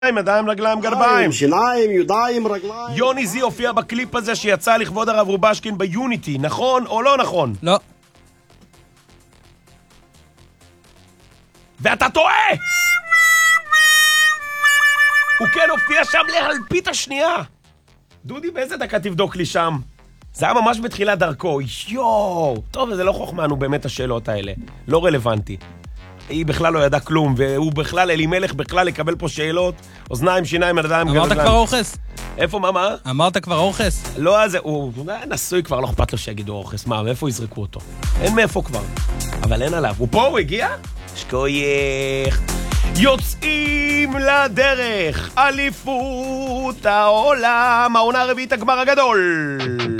ידיים, רגליים, גרביים. שיניים, ידיים, רגליים. יוני זי הופיע בקליפ הזה שיצא לכבוד הרב רובשקין ביוניטי, נכון או לא נכון? לא. ואתה טועה! הוא כן הופיע שם להלפית השנייה. דודי, באיזה דקה תבדוק לי שם? זה היה ממש בתחילת דרכו. יואו! טוב, זה לא חוכמנו באמת השאלות האלה. לא רלוונטי. היא בכלל לא ידעה כלום, והוא בכלל, אלימלך בכלל לקבל פה שאלות. אוזניים, שיניים, ידיים, גרביים. אמרת כבר אורחס? איפה, מה? אמרת כבר אורחס? לא, אז הוא נשוי כבר, לא אכפת לו שיגידו אורחס. מה, מאיפה יזרקו אותו? אין מאיפה כבר. אבל אין עליו. הוא פה, הוא הגיע? שכוייך. יוצאים לדרך, אליפות העולם, העונה הרביעית, הגמר הגדול.